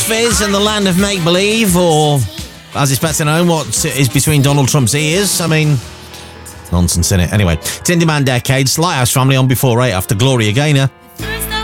Fizz and the land of make-believe, or, as it's better known, what is between Donald Trump's ears. I mean, nonsense, innit? Anyway, it's In Demand Decades, Lighthouse Family on before 8 after Gloria Gaynor.